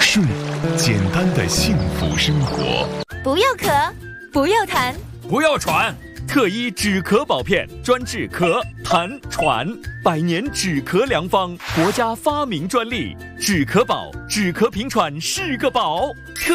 顺，简单的幸福生活。 不要咳，不要痰， 不要喘。特医止咳宝片，专治咳、痰、喘，100年止咳良方，国家发明专利。止咳宝，止咳平喘是个宝。